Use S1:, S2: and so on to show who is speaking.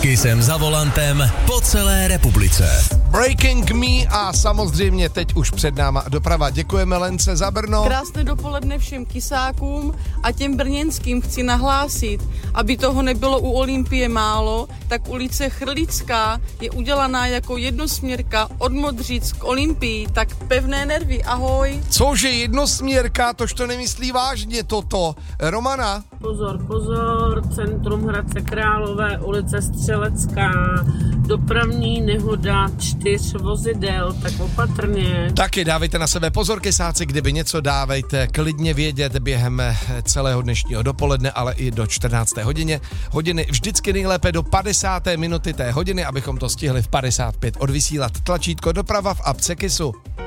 S1: Kissem za volantem po celé republice.
S2: Breaking Me a samozřejmě teď už před náma doprava. Děkujeme Lence za Brno.
S3: Krásné dopoledne všem kysákům a těm brněnským chci nahlásit, aby toho nebylo u Olympie málo, tak ulice Chrlická je udělaná jako jednosměrka od Modřic k Olympii, tak pevné nervy, ahoj.
S2: Cože jednosměrka, tož to nemyslí vážně toto. Romana?
S4: Pozor, centrum Hradce Králové, ulice Střelecká, dopravní nehoda 4 vozidel, tak opatrně.
S2: Taky dávejte na sebe pozor, kysáci, kdyby něco dávejte klidně vědět během celého dnešního dopoledne, ale i do 14. hodiny, vždycky nejlépe do 50. minuty té hodiny, abychom to stihli v 55 odvysílat. Tlačítko doprava v apce Kissu.